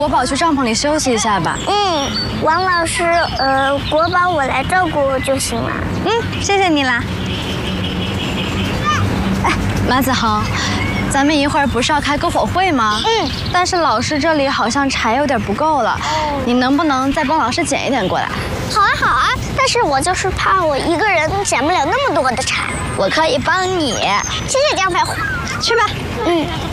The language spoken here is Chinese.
国宝去帐篷里休息一下吧。 王老师，国宝我来照顾就行了。 谢谢你啦。哎，马子恒，咱们一会儿不是要开篝火会吗？但是老师这里好像柴有点不够了，你能不能再帮老师捡一点过来？ 好啊，好啊，但是我就是怕我一个人捡不了那么多的柴。 我可以帮你。 谢谢江飞虎。 去吧。